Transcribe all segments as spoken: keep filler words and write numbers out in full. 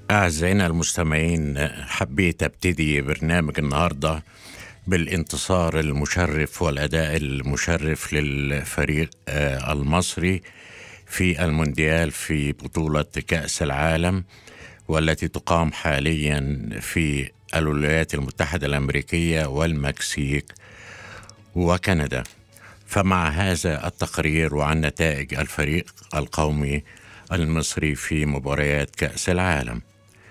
أعزائنا المستمعين، حبيت أبتدي برنامج النهاردة بالانتصار المشرف والأداء المشرف للفريق آه، المصري في المونديال في بطولة كأس العالم، والتي تقام حاليا في الولايات المتحدة الأمريكية والمكسيك وكندا. فمع هذا التقرير وعن نتائج الفريق القومي المصري في مباريات كأس العالم،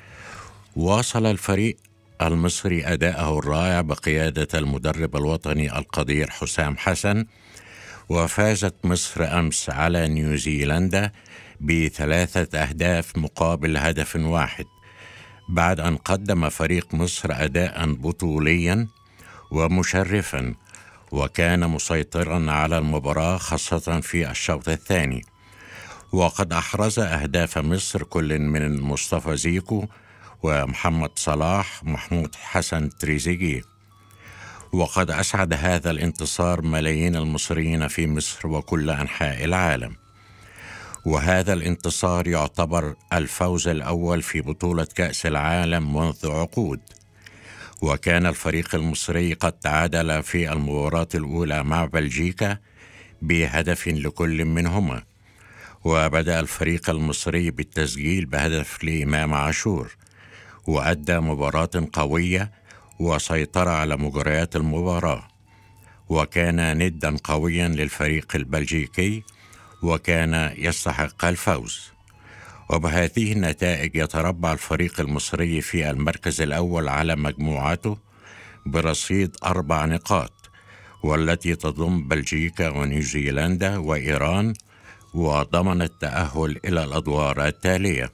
واصل الفريق المصري أداءه الرائع بقيادة المدرب الوطني القدير حسام حسن، وفازت مصر أمس على نيوزيلندا بثلاثة أهداف مقابل هدف واحد، بعد أن قدم فريق مصر أداء بطوليا ومشرفا، وكان مسيطرا على المباراة خاصة في الشوط الثاني. وقد أحرز أهداف مصر كل من مصطفى زيكو ومحمد صلاح محمود حسن تريزيجيه. وقد أسعد هذا الانتصار ملايين المصريين في مصر وكل أنحاء العالم، وهذا الانتصار يعتبر الفوز الأول في بطولة كأس العالم منذ عقود. وكان الفريق المصري قد تعادل في المباراة الأولى مع بلجيكا بهدف لكل منهما، وبدأ الفريق المصري بالتسجيل بهدف لإمام عاشور، وأدى مباراة قوية وسيطر على مجريات المباراة، وكان ندا قويا للفريق البلجيكي وكان يستحق الفوز. وبهذه النتائج يتربع الفريق المصري في المركز الأول على مجموعته برصيد أربع نقاط، والتي تضم بلجيكا ونيوزيلندا وإيران، وضمن التأهل إلى الأدوار التالية.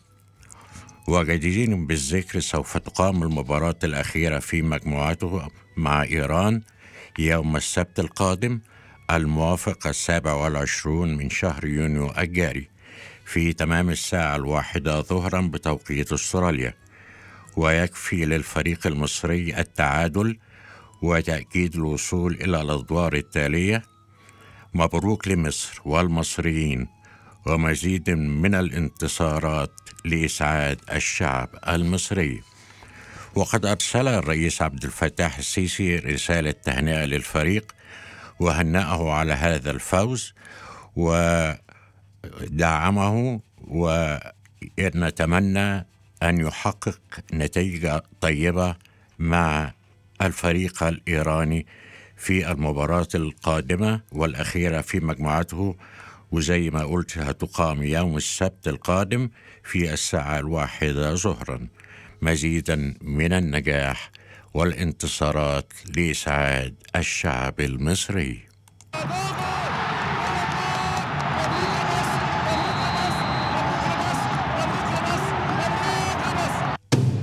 وجدير بالذكر سوف تقام المباراة الأخيرة في مجموعته مع إيران يوم السبت القادم الموافق السابع والعشرون من شهر يونيو الجاري في تمام الساعة الواحدة ظهرا بتوقيت أستراليا، ويكفي للفريق المصري التعادل وتأكيد الوصول إلى الأدوار التالية. مبروك لمصر والمصريين، ومزيد من الانتصارات لإسعاد الشعب المصري. وقد أرسل الرئيس عبد الفتاح السيسي رسالة تهنئة للفريق وهنأه على هذا الفوز ودعمه، ونتمنى أن يحقق نتيجة طيبة مع الفريق الإيراني في المباراة القادمة والأخيرة في مجموعته، وزي ما قلت هتقام يوم السبت القادم في الساعة الواحدة ظهرا. مزيدا من النجاح والانتصارات لإسعاد الشعب المصري.